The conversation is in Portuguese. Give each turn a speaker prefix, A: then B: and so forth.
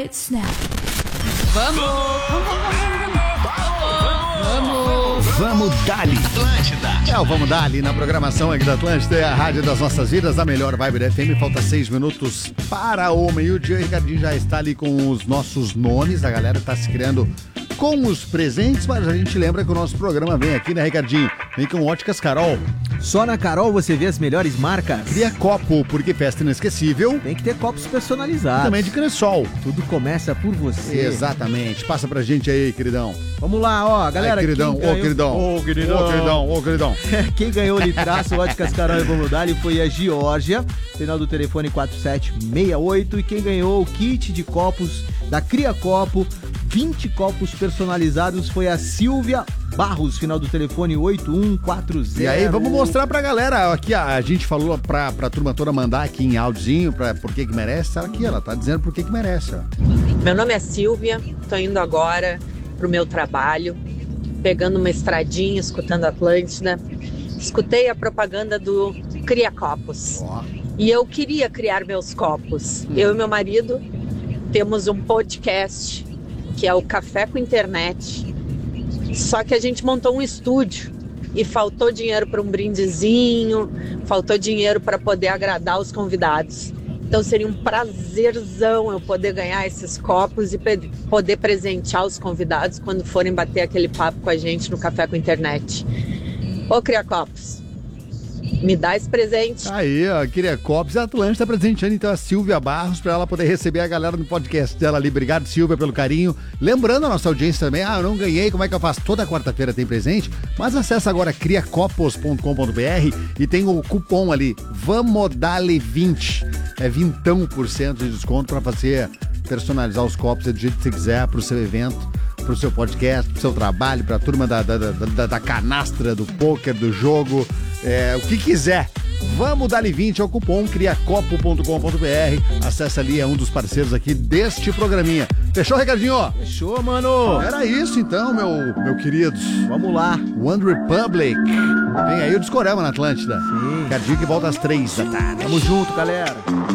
A: Vamos dali.
B: Atlântida. Vamos dali na programação aqui da Atlântida, é a rádio das nossas vidas, a melhor vibe da FM. Falta 6 minutos para o meio-dia. O Ricardinho já está ali com os nossos nomes, a galera está se criando com os presentes, mas a gente lembra que o nosso programa vem aqui, né, Ricardinho? Vem com Óticas Carol.
C: Só na Carol você vê as melhores marcas.
B: Cria copo, porque festa inesquecível.
C: Tem que ter copos personalizados.
B: E também de Cressol.
C: Tudo começa por você.
B: Exatamente. Passa pra gente aí, queridão.
C: Vamos lá, ó, galera.
B: Ai, queridão, queridão.
C: Quem ganhou o litraço, Óticas Carol e Vamos Dali foi a Geórgia, final do telefone 4768. E quem ganhou o kit de copos da Cria Copo, 20 copos personalizados, foi a Silvia Barros, final do telefone 8140.
B: E aí, vamos mostrar pra galera. Aqui a gente falou pra turma toda mandar aqui em áudiozinho pra por que merece. Aqui, ela tá dizendo por que merece, ó.
D: Meu nome é Silvia, tô indo agora pro meu trabalho, pegando uma estradinha, escutando Atlântida. Escutei a propaganda do Cria Copos. E eu queria criar meus copos. Eu e meu marido temos um podcast que é o Café com Internet. Só que a gente montou um estúdio e faltou dinheiro para um brindezinho, faltou dinheiro para poder agradar os convidados. Então seria um prazerzão eu poder ganhar esses copos e poder presentear os convidados quando forem bater aquele papo com a gente no Café com Internet. Ô, Cria Copos, me dá esse presente.
B: Aí, ó, Cria Copos, a Atlântida tá presenteando então a Silvia Barros pra ela poder receber a galera no podcast dela ali. Obrigado, Silvia, pelo carinho. Lembrando a nossa audiência também, eu não ganhei, como é que eu faço? Toda quarta-feira tem presente, mas acessa agora criacopos.com.br e tem o cupom ali, VAMODALE20. É 20% de desconto pra fazer personalizar os copos do jeito que você quiser pro seu evento, pro seu podcast, pro seu trabalho, pra turma da canastra, do pôquer, do jogo, o que quiser. Vamos dar-lhe 20 ao cupom criacopo.com.br. Acesse ali, é um dos parceiros aqui deste programinha. Fechou, Ricardinho?
C: Fechou, mano.
B: Era isso então, meu queridos.
C: Vamos lá.
B: One Republic. Vem aí o Discorama na Atlântida.
C: Sim.
B: Ricardinho que volta às 3 da tarde.
C: Tamo junto, galera.